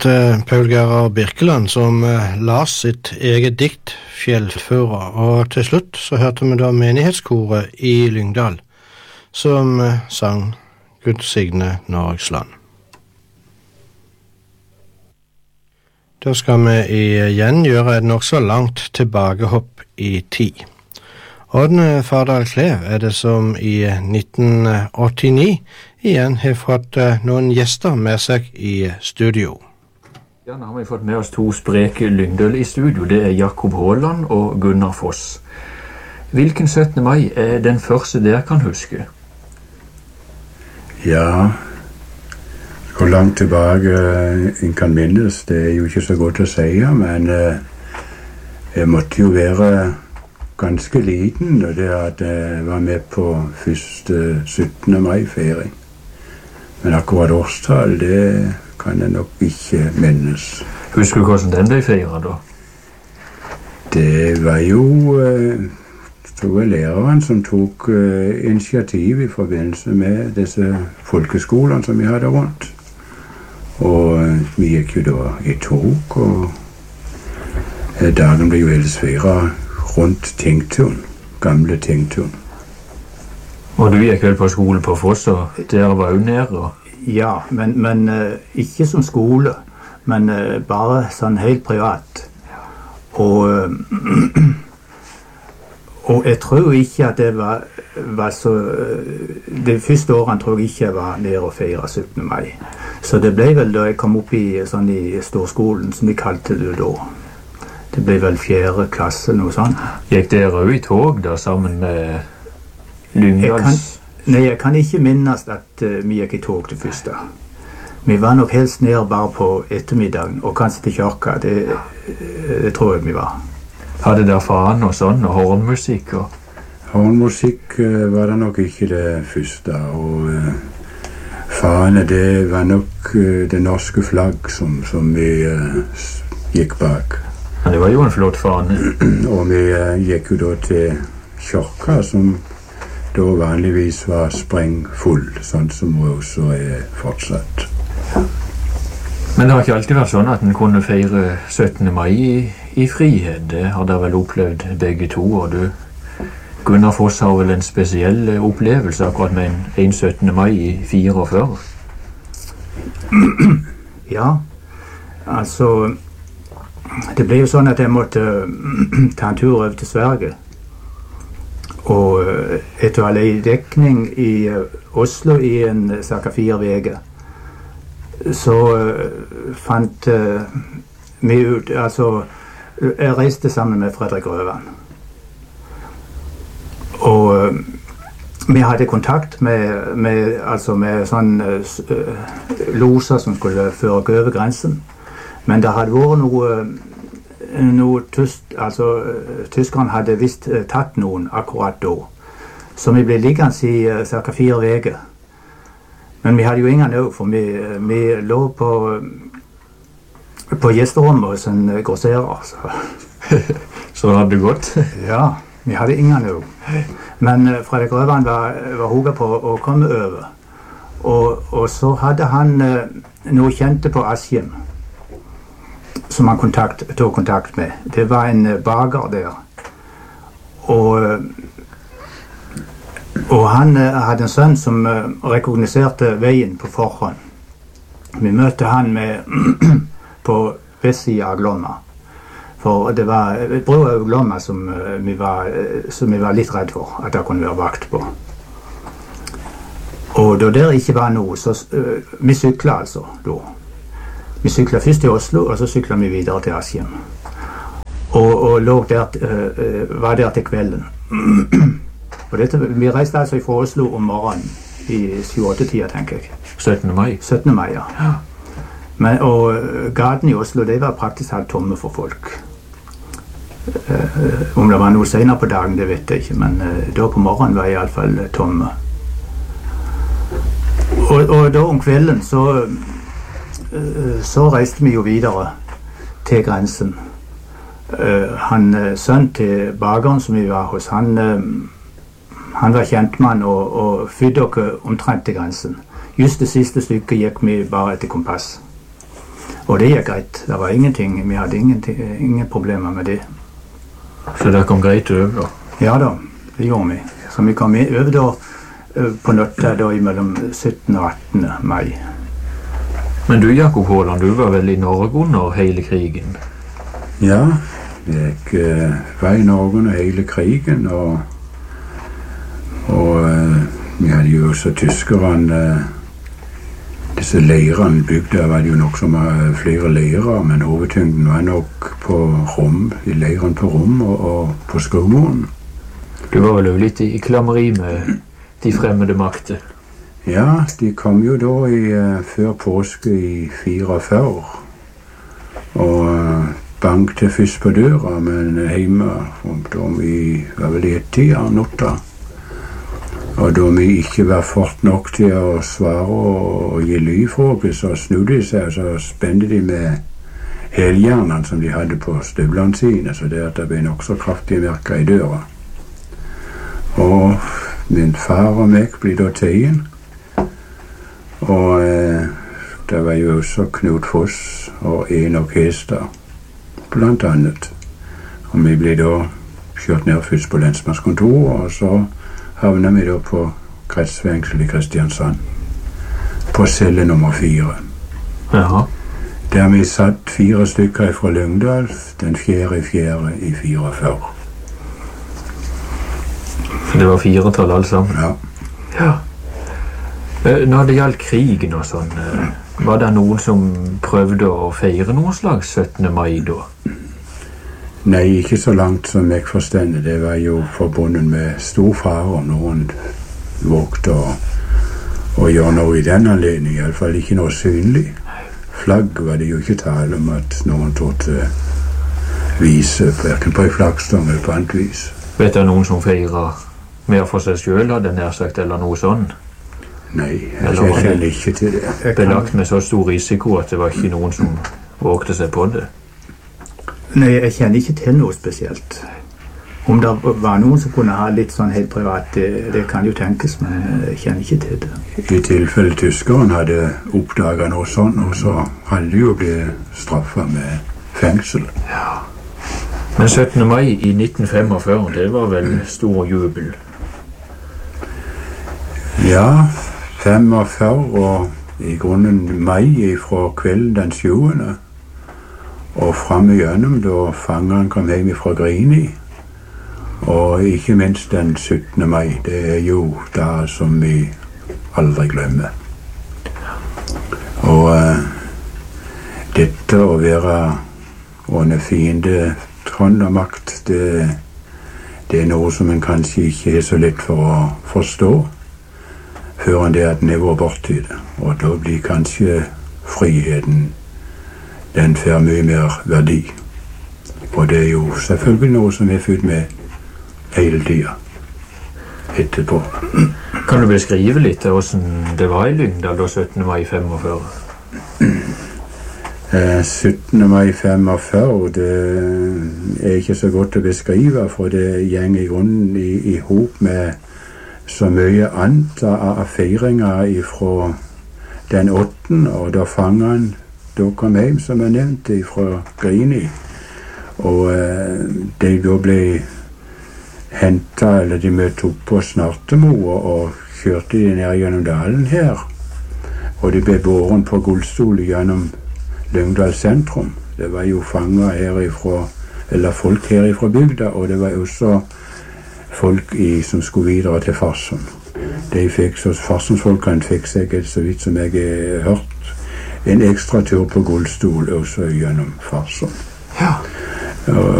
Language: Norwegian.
hørte Paul Gerhard Birkeland som las sitt eget dikt Fjellføra, og til slutt så hørte vi da menighetskoret i Lyngdal som sang Gud signe Norges land. Da skal vi igjen gjøre et nok så langt tilbakehopp i tid. Ådne Fardal Klev det som i 1989 igjen har fått noen gjester med seg i studio. Ja, nå har vi fått med oss to spreke Lyngdøl i studio. Det Jakob Håland og Gunnar Foss. Hvilken 17. mai den første dere kan huske? Ja, hvor langt tilbake en kan minnes, det jo ikke så godt å si, men jeg måtte jo være ganske liten, og det at jeg var med på første 17. mai-feiring. Men akkurat årstall, det kan jeg nok ikke minnes. Husker du hvordan den ble feiret da? Det var jo, tror jeg, læreren som tok initiativ i forbindelse med disse folkeskolene som vi hadde rundt. Og vi gikk jo da i tog, og dagen ble jo ellers feiret rundt Tingtun, gamle Tingtun. Og du gikk vel på skole på Foss, og dere var jo nede? Ja, men ikke som skole, men bare sånn helt privat. Og jeg tror ikke at det var så... Det første årene tror jeg ikke jeg var nede og feiret 17. mai. Så det ble vel da jeg kom opp i storskolen, som vi kalte det da. Det ble vel 4. klasse, noe sånt. Gikk dere jo i tog da, sammen med Lyngdals? Nei, jeg kan ikke minnes at vi gikk i tog til første. Vi var nok helst nede bare på ettermiddagen, og kanskje til kirka. Det tror jeg vi var. Hadde dere faen og sånn, og hornmusikk? Hornmusikk var det nok ikke det første, og faene, det var nok det norske flagg som vi gikk bak. Ja, det var jo en flott fane. Og vi gikk jo da til kirka, som da vanligvis var sprengfull, sånn som også fortsatt. Men det har ikke alltid vært sånn at en kunne feire 17. mai i frihet. Det har dere vel opplevd begge to, og du, Gunnar Foss, har vel en spesiell opplevelse akkurat med en 17. mai i 44? Ja, altså... Det ble jo sånn at jeg måtte ta en tur over til Sverige. Og etter å ha leid dekning i Oslo i cirka 4 uker, så fant vi ut, altså, jeg reiste sammen med Fredrik Røvan. Og vi hadde kontakt med sånn loser som skulle føre over grensen. Men det hadde vært noe tyskerne hadde visst tatt noen akkurat da. Så vi ble liggende i cirka 4 uker. Men vi hadde jo ingen øv, for vi lå på gjesterommet hos en grosserer. Så det hadde gått? Ja, vi hadde ingen øv. Men Fredrik Røvan var hoget på å komme over. Og så hadde han noe kjente på Askim, som han tog kontakt med. Det var en bager der. Og han hadde en sønn som rekognoserte veien på forhånd. Vi møtte han på vestsiden av Glomma. For det var bro over Glomma som vi var litt redd for, at det kunne være vakt på. Og da det ikke var noe, så vi syklet altså da. Vi syklet først til Oslo, og så syklet vi videre til Askim. Og var der til kvelden. Og vi reiste altså fra Oslo om morgenen, i 7-8-tida, tenker jeg. 17. mai? 17. mai, ja. Og gaten i Oslo, det var praktisk talt tomme for folk. Om det var noe senere på dagen, det vet jeg ikke, men da på morgenen var i alle fall tomme. Og da om kvelden så reiste vi jo videre til grensen. Sønnen til bageren som vi var hos, han var kjentmann og fydde dere omtrent til grensen. Just det siste stykket gikk vi bare etter kompass. Og det gikk greit. Det var ingenting, vi hadde ingen problemer med det. Så det kom greit over da? Ja da, det gjorde vi. Så vi kom over da på Nøtta da mellom 17. og 18. mai. Men du, Jakob Haaland, du var vel i Norge under hele krigen? Ja, jeg var i Norge under hele krigen, og vi hadde jo også tyskerne, disse leirene i bygda var det jo nok som flere leirer, men hovedtyngden var nok på Rom, i leiren på Rom og på Skogmoen. Du var vel litt i klammeri med de fremmede makter? Ja, de kom jo da før påske i 44, og bankte først på døra, men hjemme da vi var vel i 1-tida natta. Og da vi ikke var fort nok til å svare og gi lyd fra oss, så snudde de seg, og så spente de med helhjernene som de hadde på støvlene sine, så det ble nok så kraftig merket i døra. Og min far og meg ble da tatt, og det var jo også Knut Foss og Enok Hestad, blant annet. Og vi ble da kjørt ned først på lensmannskontoret, og så havnet vi da på kretsfengsel i Kristiansand, på celle nummer 4. Jaha. Der vi satt 4 stykker fra Lyngdal, den 4.4. i 44. Det var 4-tall alle sammen? Ja. Ja. Når det gjaldt krigen og sånn, var det noen som prøvde å feire noen slags 17. mai da? Nei, ikke så langt som jeg forstår. Det var jo forbundet med stor fare om noen vågte å gjøre noe i den anledning, i alle fall ikke noe synlig. Flagg var det jo ikke tale om at noen trodde vise, hverken på en flaggstang eller på annet vis. Vet du noen som feirer mer for seg selv, hadde nær sagt, eller noe sånn? Nei, jeg kjenner ikke til det. Belagt med så stor risiko at det var ikke noen som vågte seg på det? Nei, jeg kjenner ikke til noe spesielt. Om det var noen som kunne ha litt sånn helt privat, det kan jo tenkes, men jeg kjenner ikke til det. I tilfelle tyskeren hadde oppdaget noe sånt, og så hadde de jo blitt straffet med fengsel. Ja. Men 17. mai i 1945, det var vel stor jubel? Ja, 45, og i grunnen mai fra kvelden den 7. Og frem igjennom da fangeren kom hjem fra Grini, og ikke minst den 17. mai. Det er jo det som vi aldri glemmer. Og dette å være under fiende hånd og makt, det er noe som en kanskje ikke er så lett for å forstå før det at en er vært borti det. Og da blir kanskje friheten, den får mye mer verdi. Og det er jo selvfølgelig noe som er fullt med hele tida etterpå. Kan du beskrive litt hvordan det var i Lyngdal da 17. mai 45? 17. mai 45, det er ikke så godt å beskrive, for det går i grunnen i hop med så mye annet av feiringer fra den 8. og da fangeren da kom hjem, som jeg nevnte, fra Grini. Og de da ble hentet, eller de møtte opp på Snartemo og kjørte de ned gjennom dalen her. Og de ble båren på gullstol gjennom Lyngdal sentrum. Det var jo fanger herifra, eller folk herifra bygda, og det var også folk som skulle videre til Farsund. Farsundsfolkene fikk seg, så vidt som jeg har hørt, en ekstra tur på gullstol også gjennom Farsund. Ja.